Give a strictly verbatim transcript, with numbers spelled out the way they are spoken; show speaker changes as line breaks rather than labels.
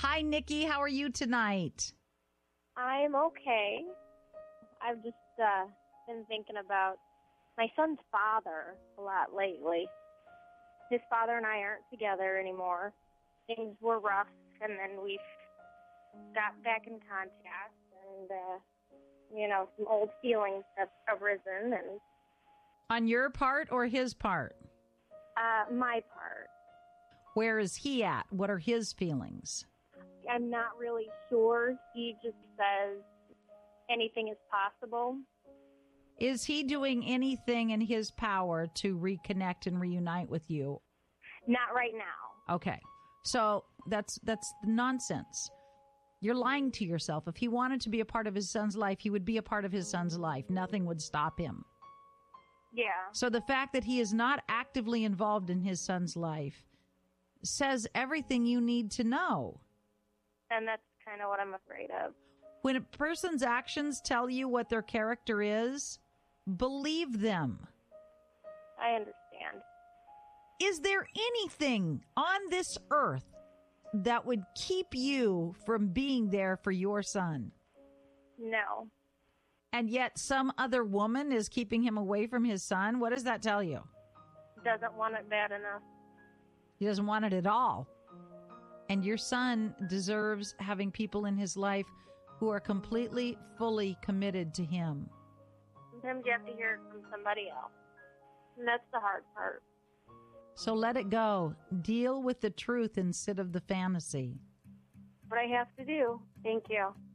Hi, Nikki. How are you tonight?
I'm okay. I've just uh, been thinking about my son's father a lot lately. His father and I aren't together anymore. Things were rough, and then we've got back in contact, and, uh, you know, some old feelings have arisen. And
On your part or his part?
uh, my part.
Where is he at? What are his feelings?
I'm not really sure. He just says anything is possible.
Is he doing anything in his power to reconnect and reunite with you?
Not right now.
Okay. So that's that's nonsense. You're lying to yourself. If he wanted to be a part of his son's life, he would be a part of his son's life. Nothing would stop him.
Yeah.
So the fact that he is not actively involved in his son's life says everything you need to know.
And that's kind of what I'm afraid of.
When a person's actions tell you what their character is, believe them.
I understand.
Is there anything on this earth that would keep you from being there for your son?
No.
And yet some other woman is keeping him away from his son? What does that tell you?
Doesn't want it bad enough.
He doesn't want it at all. And your son deserves having people in his life who are completely, fully committed to him.
Sometimes you have to hear it from somebody else. And that's the hard part.
So let it go. Deal with the truth instead of the fantasy.
What I have to do. Thank you.